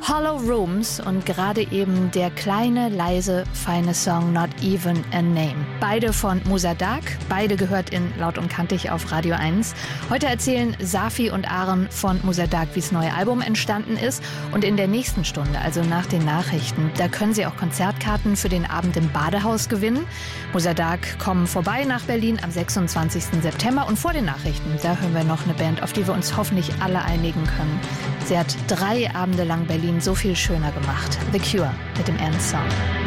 Hollow Rooms und gerade eben der kleine, leise, feine Song Not Even a Name. Beide von Muzadaq, beide gehört in Laut und Kantig auf Radio 1. Heute erzählen Safi und Aaron von Muzadaq, wie das neue Album entstanden ist. Und in der nächsten Stunde, also nach den Nachrichten, da können Sie auch Konzertkarten für den Abend im Badehaus gewinnen. Muzadaq kommen vorbei nach Berlin am 26. September. Und vor den Nachrichten, da hören wir noch eine Band, auf die wir uns hoffentlich alle einigen können. Sie hat 3 Abende lang Berlin so viel schöner gemacht. The Cure mit dem End Song.